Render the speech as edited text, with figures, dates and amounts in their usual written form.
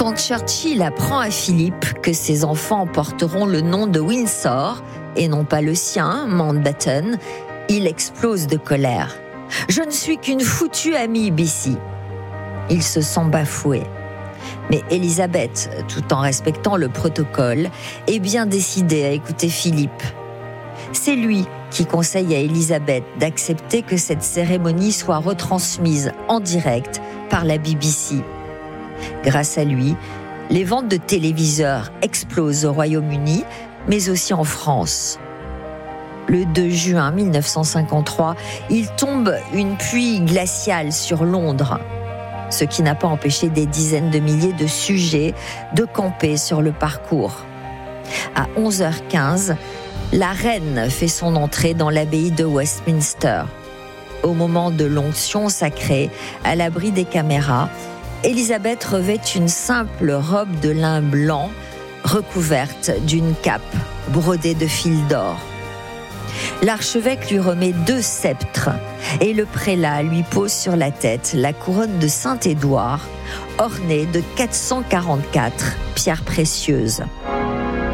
Quand Churchill apprend à Philippe que ses enfants porteront le nom de Windsor et non pas le sien, Mountbatten, il explose de colère. « Je ne suis qu'une foutue amie, Bessie !» Il se sent bafoué. Mais Élisabeth, tout en respectant le protocole, est bien décidée à écouter Philippe. C'est lui qui conseille à Élisabeth d'accepter que cette cérémonie soit retransmise en direct par la BBC. Grâce à lui, les ventes de téléviseurs explosent au Royaume-Uni, mais aussi en France. Le 2 juin 1953, il tombe une pluie glaciale sur Londres, ce qui n'a pas empêché des dizaines de milliers de sujets de camper sur le parcours. À 11h15, la reine fait son entrée dans l'abbaye de Westminster. Au moment de l'onction sacrée, à l'abri des caméras, Élisabeth revêt une simple robe de lin blanc recouverte d'une cape brodée de fils d'or. L'archevêque lui remet 2 sceptres et le prélat lui pose sur la tête la couronne de Saint-Édouard ornée de 444 pierres précieuses.